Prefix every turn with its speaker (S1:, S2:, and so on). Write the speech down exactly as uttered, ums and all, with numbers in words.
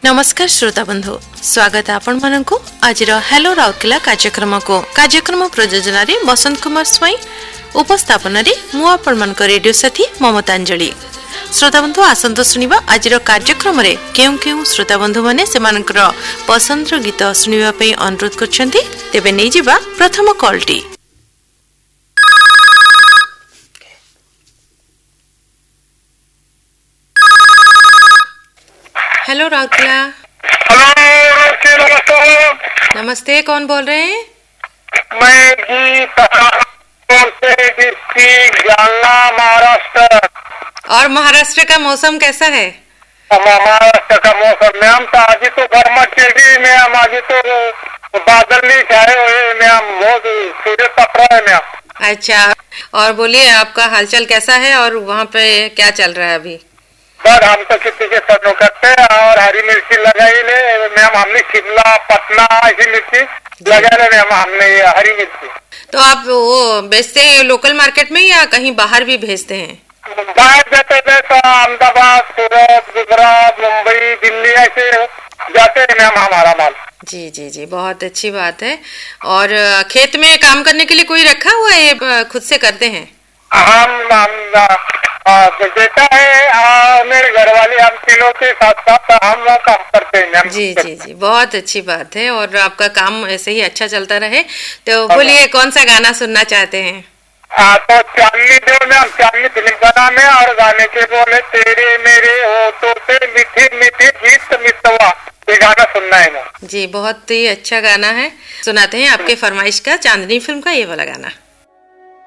S1: नमस्कार श्रोता बंधु, स्वागत है आपण मानकु आज हेलो राउरकेला कार्यक्रम को। कार्यक्रम प्रयोजन रे बसंत कुमार स्वई, उपस्थापन रे मु आपण मानक रेडियो साथी ममतांजलि। श्रोता बंधु आसंत सुनिबा आज कार्यक्रम रे केउ केउ श्रोता बंधु माने सेमानकर पसंद गीत सुनिबा पई अनुरोध करछन्ती। तेबे नै जिबा प्रथम कॉलटी। हेलो राउरकेला।
S2: हेलो नमस्ते।
S1: नमस्ते, कौन बोल रहे हैं?
S2: मैं गीत से डिस्ट्रिक्ट जालना, महाराष्ट्र।
S1: और महाराष्ट्र का मौसम कैसा है?
S2: महाराष्ट्र का मौसम मैम तो आज तो गर्म चली मैम, आज तो बादल नहीं छाए हुए मैम, बहुत सूर्य तप रहा है मैम।
S1: अच्छा, और बोलिए आपका हालचाल कैसा है और वहाँ पे क्या चल रहा है अभी?
S2: बस हम तो खेती के सनो करते हैं और हरी मिर्ची लगाई ले मैम, हमने शिमला पटना ऐसी मिर्ची लगा ले मैम, हमने ये हरी मिर्ची।
S1: तो आप वो बेचते हैं लोकल मार्केट में या कहीं बाहर भी भेजते हैं?
S2: बाहर जाते थे तो अहमदाबाद, सूरत, गुजरात, मुंबई, दिल्ली ऐसे जाते हैं मैम हमारा माल।
S1: जी जी जी, बहुत अच्छी बात है। और खेत में काम करने के लिए कोई रखा हुआ है, खुद से करते हैं?
S2: हम, हम बेटा है आ, मेरे घर वाले, हम तीनों के साथ साथ हम काम करते हैं मैम।
S1: जी जी जी, बहुत अच्छी बात है और आपका काम ऐसे ही अच्छा चलता रहे। तो बोलिए कौन सा गाना सुनना चाहते हैं?
S2: हाँ तो चांदनी दो मैम, चांदनी फिल्म का नाम है और गाने के बोले तेरे मेरे होठों पे मीठी मीठी गीत मितवा, ये गाना सुनना है मैम।
S1: जी, बहुत ही अच्छा गाना है, सुनाते हैं आपके फरमाइश का चांदनी फिल्म का ये वाला गाना।